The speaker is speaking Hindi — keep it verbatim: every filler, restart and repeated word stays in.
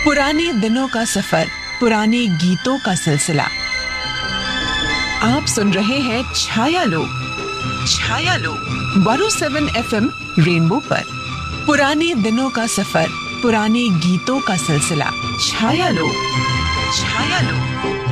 पुराने दिनों का सफर, पुराने गीतों का सिलसिला। आप सुन रहे हैं छाया लोग, छाया लोग one O seven F M rainbow पर। पुराने दिनों का सफर, पुराने गीतों का सिलसिला। छाया लोग, छाया लोग।